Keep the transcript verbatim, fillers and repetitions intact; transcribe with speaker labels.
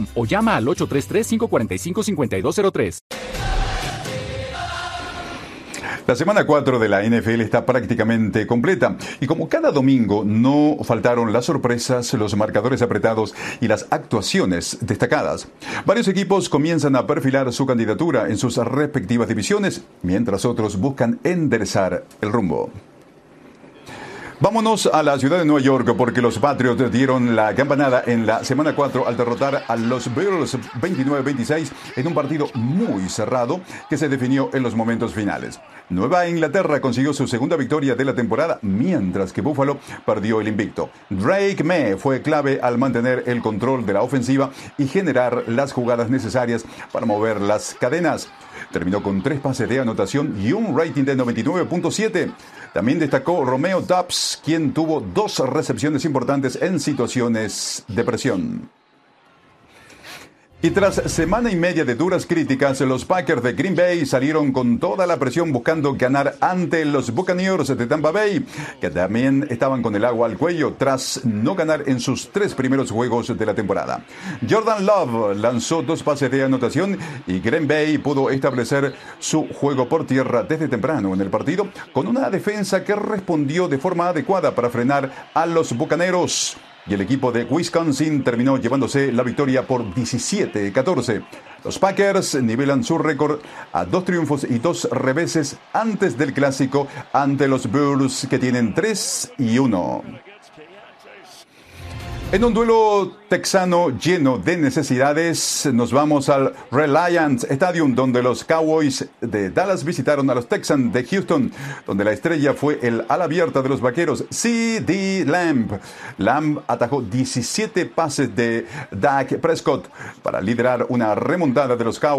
Speaker 1: o llama al ocho tres tres, cinco cuatro cinco, cinco dos cero tres.
Speaker 2: La semana cuatro de la N F L está prácticamente completa y como cada domingo no faltaron las sorpresas, los marcadores apretados y las actuaciones destacadas. Varios equipos comienzan a perfilar su candidatura en sus respectivas divisiones, mientras otros buscan enderezar el rumbo. Vámonos a la ciudad de Nueva York porque los Patriots dieron la campanada en la semana cuatro al derrotar a los Bills veintinueve a veintiséis en un partido muy cerrado que se definió en los momentos finales. Nueva Inglaterra consiguió su segunda victoria de la temporada, mientras que Buffalo perdió el invicto. Drake May fue clave al mantener el control de la ofensiva y generar las jugadas necesarias para mover las cadenas. Terminó con tres pases de anotación y un rating de noventa y nueve punto siete. También destacó Romeo Doubs, quien tuvo dos recepciones importantes en situaciones de presión. Y tras semana y media de duras críticas, los Packers de Green Bay salieron con toda la presión buscando ganar ante los Buccaneers de Tampa Bay, que también estaban con el agua al cuello tras no ganar en sus tres primeros juegos de la temporada. Jordan Love lanzó dos pases de anotación y Green Bay pudo establecer su juego por tierra desde temprano en el partido con una defensa que respondió de forma adecuada para frenar a los Bucaneros. Y el equipo de Wisconsin terminó llevándose la victoria por diecisiete a catorce. Los Packers nivelan su récord a dos triunfos y dos reveses antes del clásico ante los Bills, que tienen tres y uno. En un duelo texano lleno de necesidades, nos vamos al Reliant Stadium, donde los Cowboys de Dallas visitaron a los Texans de Houston, donde la estrella fue el ala abierta de los Vaqueros, C D Lamb. Lamb atajó diecisiete pases de Dak Prescott para liderar una remontada de los Cowboys